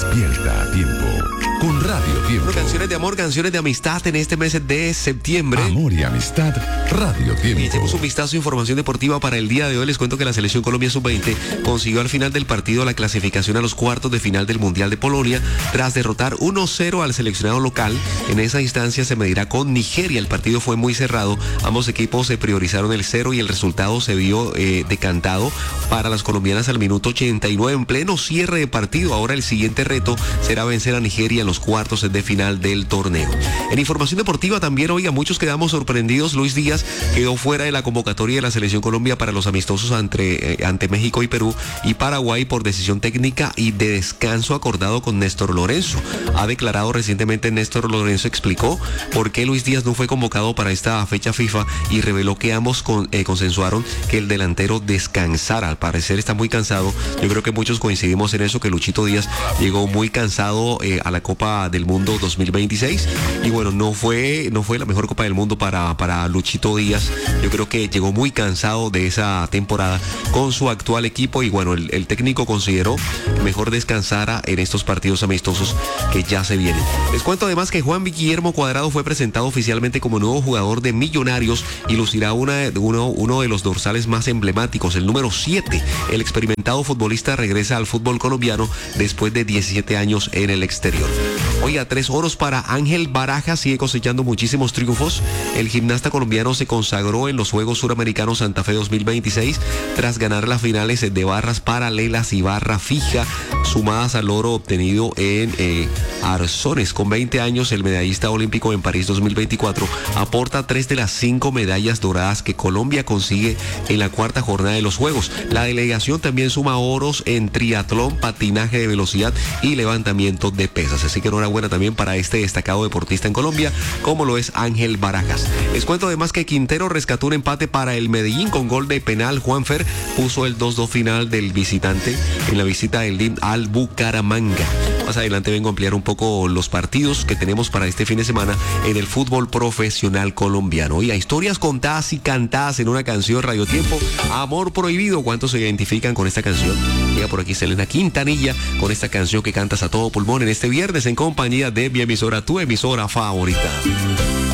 Despierta a tiempo con Radio Tiempo. Canciones de amor, canciones de amistad en este mes de septiembre. Amor y amistad, Radio Tiempo. Y echemos un vistazo a información deportiva para el día de hoy. Les cuento que la selección Colombia Sub-20 consiguió al final del partido la clasificación a los cuartos de final del Mundial de Polonia tras derrotar 1-0 al seleccionado local. En esa instancia se medirá con Nigeria. El partido fue muy cerrado. Ambos equipos se priorizaron el 0 y el resultado se vio decantado para las colombianas al minuto 89 en pleno cierre de partido. Ahora el siguiente reto será vencer a Nigeria en los cuartos de final del torneo. En información deportiva también, oiga, muchos quedamos sorprendidos. Luis Díaz quedó fuera de la convocatoria de la selección Colombia para los amistosos ante México y Perú y Paraguay por decisión técnica y de descanso acordado con Néstor Lorenzo. Ha declarado recientemente Néstor Lorenzo, explicó por qué Luis Díaz no fue convocado para esta fecha FIFA y reveló que ambos consensuaron que el delantero descansara. Al parecer está muy cansado. Yo creo que muchos coincidimos en eso, que Luchito Díaz llegó muy cansado a la Copa del Mundo 2026 y bueno, no fue la mejor Copa del Mundo para Luchito Díaz. Yo creo que llegó muy cansado de esa temporada con su actual equipo y bueno, el técnico consideró mejor descansara en estos partidos amistosos que ya se vienen. Les cuento además que Juan Guillermo Cuadrado fue presentado oficialmente como nuevo jugador de Millonarios y lucirá uno de los dorsales más emblemáticos, el número 7. El experimentado futbolista regresa al fútbol colombiano después de 17 años en el exterior. Oiga, 3 oros para Ángel Barajas, sigue cosechando muchísimos triunfos. El gimnasta colombiano se consagró en los Juegos Suramericanos Santa Fe 2026 tras ganar las finales de barras paralelas y barra fija, sumadas al oro obtenido en Arzones. Con 20 años, el medallista olímpico en París 2024 aporta 3 de las 5 medallas doradas que Colombia consigue en la cuarta jornada de los Juegos. La delegación también suma oros en triatlón, patinaje de velocidad y levantamiento de pesas. Así que enhorabuena también para este destacado deportista en Colombia, como lo es Ángel Barajas. Les cuento además que Quintero rescató un empate para el Medellín con gol de penal. Juanfer puso el 2-2 final del visitante en la visita del LIM al Bucaramanga. Más adelante vengo a ampliar un poco los partidos que tenemos para este fin de semana en el fútbol profesional colombiano. Y hay historias contadas y cantadas en una canción. Radio Tiempo, Amor Prohibido. ¿Cuántos se identifican con esta canción? Llega por aquí Selena Quintanilla con esta canción que cantas a todo pulmón en este viernes en compañía de mi emisora, tu emisora favorita.